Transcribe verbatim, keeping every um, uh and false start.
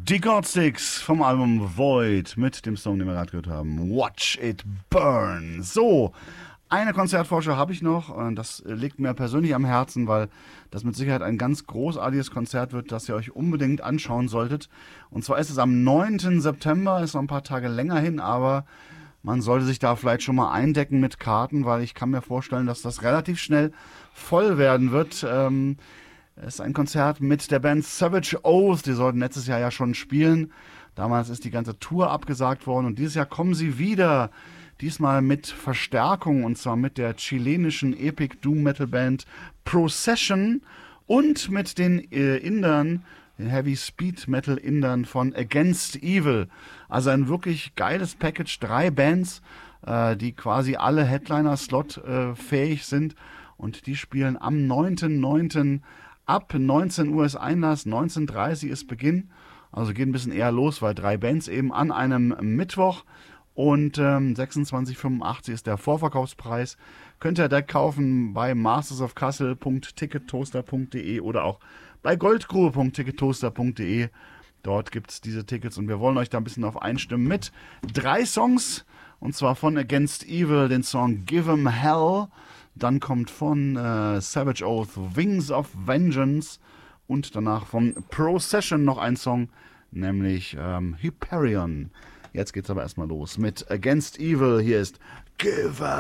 Die Godsticks vom Album Void mit dem Song, den wir gerade gehört haben. Watch It Burn. So, eine Konzertvorschau habe ich noch. Und das liegt mir persönlich am Herzen, weil das mit Sicherheit ein ganz großartiges Konzert wird, das ihr euch unbedingt anschauen solltet. Und zwar ist es am neunten September, ist noch ein paar Tage länger hin, aber man sollte sich da vielleicht schon mal eindecken mit Karten, weil ich kann mir vorstellen, dass das relativ schnell voll werden wird. Ähm, Es ist ein Konzert mit der Band Savage Oath. Die sollten letztes Jahr ja schon spielen. Damals ist die ganze Tour abgesagt worden und dieses Jahr kommen sie wieder. Diesmal mit Verstärkung und zwar mit der chilenischen Epic Doom Metal Band Procession und mit den äh, Indern, den Heavy Speed Metal Indern von Against Evil. Also ein wirklich geiles Package. Drei Bands, äh, die quasi alle Headliner-Slot äh, fähig sind und die spielen am neunten neunten ab neunzehn Uhr ist Einlass, neunzehn Uhr dreißig ist Beginn. Also geht ein bisschen eher los, weil drei Bands eben an einem Mittwoch. Und ähm, sechsundzwanzig Euro fünfundachtzig ist der Vorverkaufspreis. Könnt ihr direkt kaufen bei mastersofkassel punkt tickettoaster punkt de oder auch bei goldgrube punkt tickettoaster punkt de. Dort gibt es diese Tickets und wir wollen euch da ein bisschen auf einstimmen mit drei Songs. Und zwar von Against Evil den Song Give 'Em Hell. Dann kommt von äh, Savage Oath Wings of Vengeance und danach von Procession noch ein Song, nämlich ähm, Hyperion. Jetzt geht's aber erstmal los mit Against Evil. Hier ist Give 'Em